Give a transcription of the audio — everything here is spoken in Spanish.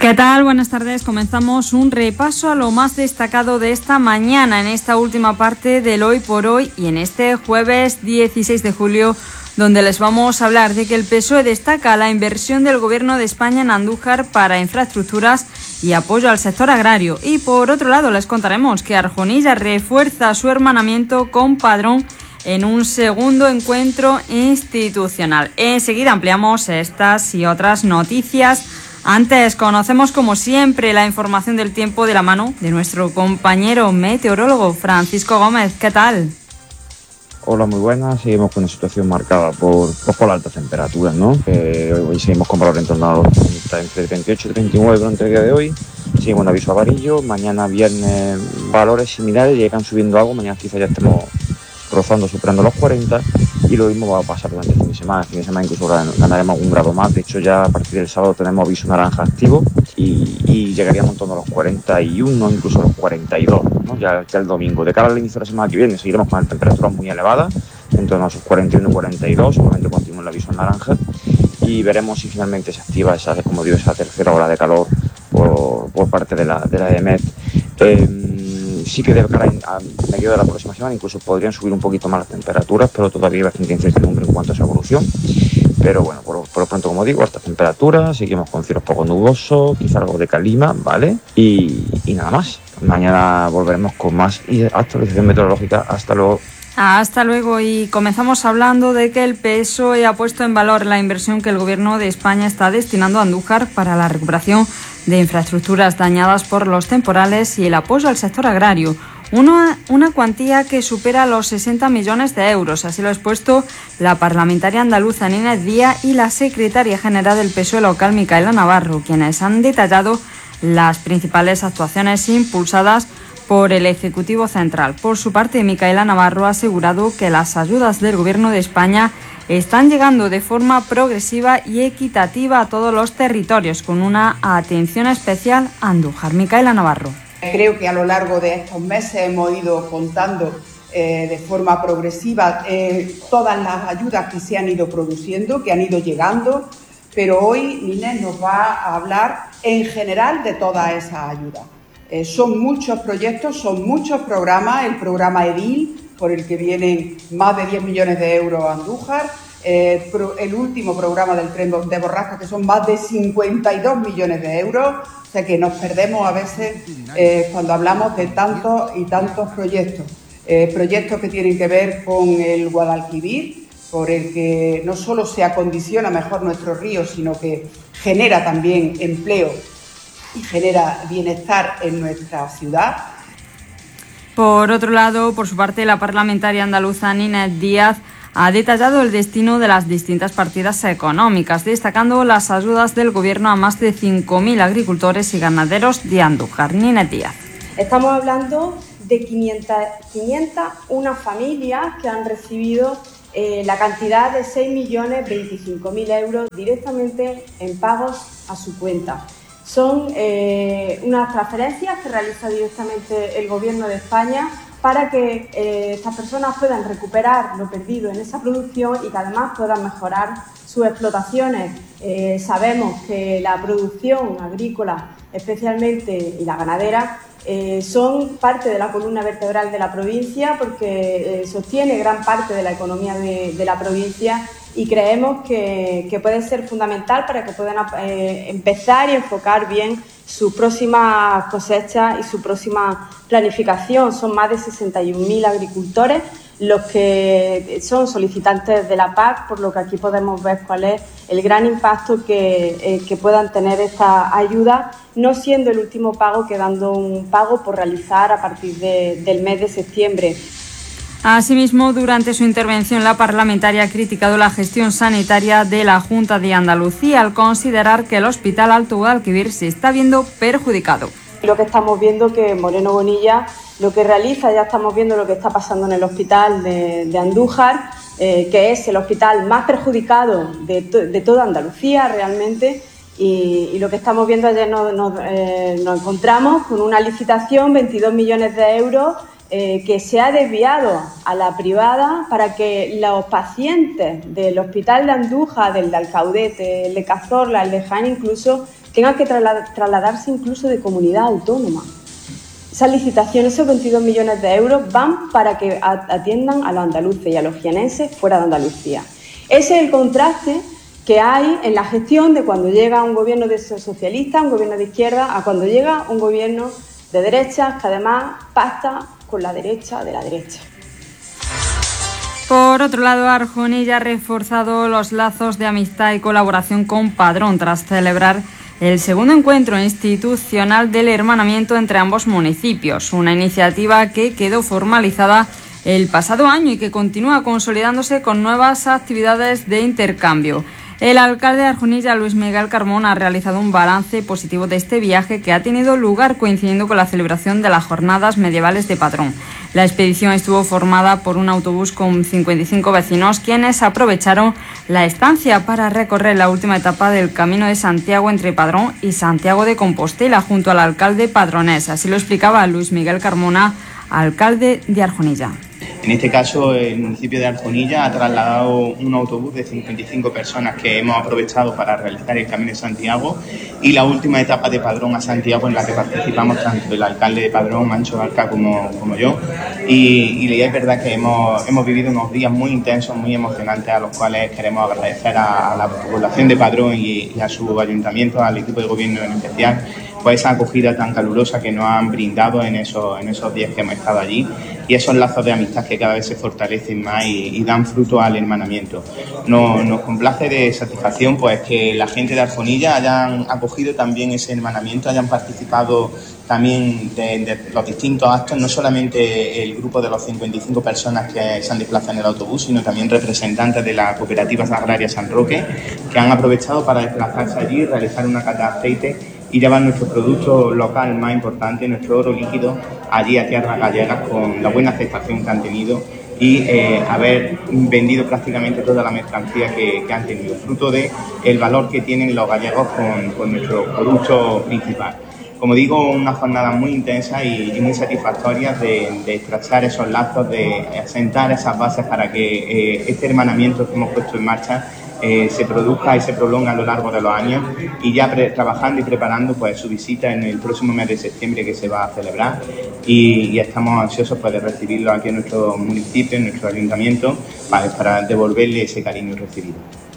¿Qué tal? Buenas tardes. Comenzamos un repaso a lo más destacado de esta mañana en esta última parte del Hoy por Hoy y en este jueves 16 de julio, donde les vamos a hablar de que el PSOE destaca la inversión del Gobierno de España en Andújar para infraestructuras y apoyo al sector agrario. Y por otro lado les contaremos que Arjonilla refuerza su hermanamiento con Padrón en un segundo encuentro institucional. Enseguida ampliamos estas y otras noticias. Antes conocemos como siempre la información del tiempo de la mano de nuestro compañero meteorólogo Francisco Gómez. ¿Qué tal? Hola, muy buenas. Seguimos con una situación marcada por las altas temperaturas, ¿no? Hoy seguimos con valores en torno a los entre 38 y 39 durante el día de hoy. Seguimos en aviso amarillo. Mañana viernes valores similares, llegan subiendo algo. Mañana quizás ya estemos rozando, superando los 40, y lo mismo va a pasar durante el fin de semana. El fin de semana incluso ganaremos un grado más. De hecho, ya a partir del sábado tenemos aviso naranja activo y llegaríamos en torno a los 41, incluso a los 42, ¿no? Ya el domingo. De cara al inicio de la semana que viene seguiremos con temperaturas muy elevadas, en torno a esos 41 y 42, seguramente continúa el aviso naranja, y veremos si finalmente se activa esa tercera ola de calor por parte de la EMET. Sí que de cara a medio de la próxima semana incluso podrían subir un poquito más las temperaturas, pero todavía hay bastante incertidumbre en cuanto a esa evolución. Pero bueno, por lo pronto, como digo, altas temperaturas, seguimos con cielos poco nubosos, quizá algo de calima, ¿vale? Y nada más. Mañana volveremos con más actualización meteorológica. Hasta luego. Hasta luego. Y comenzamos hablando de que el PSOE ha puesto en valor la inversión que el Gobierno de España está destinando a Andújar para la recuperación de infraestructuras dañadas por los temporales y el apoyo al sector agrario. Una cuantía que supera los 60 millones de euros. Así lo ha expuesto la parlamentaria andaluza Nina Díaz y la secretaria general del PSOE local, Micaela Navarro, quienes han detallado las principales actuaciones impulsadas por el Ejecutivo Central. Por su parte, Micaela Navarro ha asegurado que las ayudas del Gobierno de España están llegando de forma progresiva y equitativa a todos los territorios, con una atención especial a Andújar. Micaela Navarro. Creo que a lo largo de estos meses hemos ido contando de forma progresiva todas las ayudas que se han ido produciendo, que han ido llegando, pero hoy Inés nos va a hablar en general de todas esas ayudas. Son muchos proyectos, son muchos programas, el programa EDIL, por el que vienen más de 10 millones de euros a Andújar, el último programa del tren de Borrasca, que son más de 52 millones de euros, o sea que nos perdemos a veces cuando hablamos de tantos y tantos proyectos. Proyectos que tienen que ver con el Guadalquivir, por el que no solo se acondiciona mejor nuestro río, sino que genera también empleo y genera bienestar en nuestra ciudad. Por otro lado, por su parte, la parlamentaria andaluza Nina Díaz ha detallado el destino de las distintas partidas económicas, destacando las ayudas del Gobierno a más de 5.000 agricultores y ganaderos de Andújar. Nina Díaz. Estamos hablando de 501 familias que han recibido la cantidad de 6.025.000 euros directamente en pagos a su cuenta. Son unas transferencias que realiza directamente el Gobierno de España para que estas personas puedan recuperar lo perdido en esa producción y que además puedan mejorar sus explotaciones. Sabemos que la producción agrícola, especialmente, y la ganadera, son parte de la columna vertebral de la provincia porque sostiene gran parte de la economía de la provincia, y creemos que puede ser fundamental para que puedan empezar y enfocar bien sus próximas cosechas y su próxima planificación. Son más de 61.000 agricultores los que son solicitantes de la PAC, por lo que aquí podemos ver cuál es el gran impacto que puedan tener estas ayudas, no siendo el último pago, quedando un pago por realizar a partir del mes de septiembre. Asimismo, durante su intervención, la parlamentaria ha criticado la gestión sanitaria de la Junta de Andalucía al considerar que el Hospital Alto Guadalquivir se está viendo perjudicado. Lo que estamos viendo que Moreno Bonilla lo que realiza, ya estamos viendo lo que está pasando en el hospital de Andújar, que es el hospital más perjudicado de toda Andalucía realmente, y lo que estamos viendo ayer nos encontramos con una licitación, 22 millones de euros, que se ha desviado a la privada para que los pacientes del hospital de Andújar, del de Alcaudete, el de Cazorla, el de Jaén incluso, tengan que trasladarse incluso de comunidad autónoma. Esas licitaciones, esos 22 millones de euros, van para que atiendan a los andaluces y a los jienenses fuera de Andalucía. Ese es el contraste que hay en la gestión de cuando llega un gobierno de socialista, un gobierno de izquierda, a cuando llega un gobierno de derechas, que además pacta con la derecha de la derecha. Por otro lado, Arjonilla ha reforzado los lazos de amistad y colaboración con Padrón tras celebrar el segundo encuentro institucional del hermanamiento entre ambos municipios, una iniciativa que quedó formalizada el pasado año y que continúa consolidándose con nuevas actividades de intercambio. El alcalde de Arjonilla, Luis Miguel Carmona, ha realizado un balance positivo de este viaje que ha tenido lugar coincidiendo con la celebración de las jornadas medievales de Padrón. La expedición estuvo formada por un autobús con 55 vecinos, quienes aprovecharon la estancia para recorrer la última etapa del Camino de Santiago entre Padrón y Santiago de Compostela, junto al alcalde padronés. Así lo explicaba Luis Miguel Carmona, alcalde de Arjonilla. En este caso, el municipio de Arjonilla ha trasladado un autobús de 55 personas que hemos aprovechado para realizar el Camino de Santiago y la última etapa de Padrón a Santiago, en la que participamos tanto el alcalde de Padrón, Mancho Barca, como yo. Y es verdad que hemos vivido unos días muy intensos, muy emocionantes, a los cuales queremos agradecer a la población de Padrón y a su ayuntamiento, al equipo de gobierno en especial, pues esa acogida tan calurosa que nos han brindado en esos días que hemos estado allí, y esos lazos de amistad que cada vez se fortalecen más y dan fruto al hermanamiento. Nos complace de satisfacción pues que la gente de Arjonilla hayan acogido también ese hermanamiento, hayan participado también de los distintos actos, no solamente el grupo de los 55 personas que se han desplazado en el autobús, sino también representantes de la cooperativa agraria San Roque, que han aprovechado para desplazarse allí, realizar una cata de aceite y llevar nuestro producto local más importante, nuestro oro líquido, allí a tierras gallegas, con la buena aceptación que han tenido y haber vendido prácticamente toda la mercancía que han tenido, fruto del valor que tienen los gallegos con nuestro producto principal. Como digo, una jornada muy intensa y muy satisfactoria de estrechar esos lazos, de asentar esas bases para que este hermanamiento que hemos puesto en marcha se produzca y se prolonga a lo largo de los años, y ya trabajando y preparando pues su visita en el próximo mes de septiembre, que se va a celebrar, y estamos ansiosos pues de recibirlo aquí en nuestro municipio, en nuestro ayuntamiento, para devolverle ese cariño recibido.